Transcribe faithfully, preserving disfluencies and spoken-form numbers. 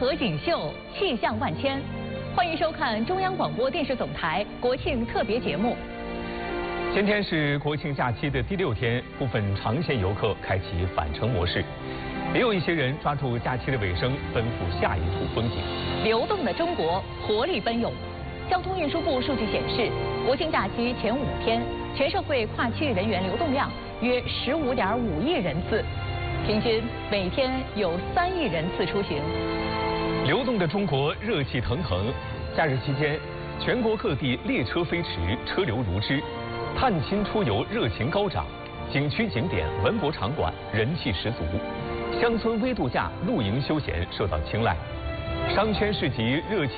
河锦绣，气象万千。欢迎收看中央广播电视总台国庆特别节目。 今天是国庆假期的第六天，部分长线游客开启返程模式，也有一些人抓住假期的尾声，奔赴下一处风景。 流动的中国，活力奔涌。交通运输部数据显示，国庆假期前五天，全社会跨区域人员流动量约十五点五亿人次，平均每天有三亿人次出行。 流动的中国热气腾腾，假日期间，全国各地列车飞驰，车流如织，探亲出游热情高涨，景区景点、文博场馆人气十足，乡村微度假、露营休闲受到青睐，商圈市集热气。